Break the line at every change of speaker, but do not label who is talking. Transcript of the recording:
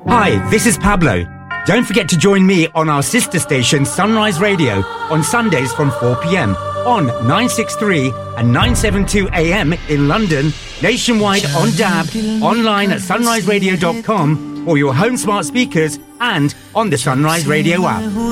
Hi, this is Pablo. Don't forget to join me on our sister station Sunrise Radio on Sundays from 4 p.m. on 963 and 972 AM in London, nationwide on DAB, online at sunriseradio.com or your home smart speakers and on the Sunrise Radio app.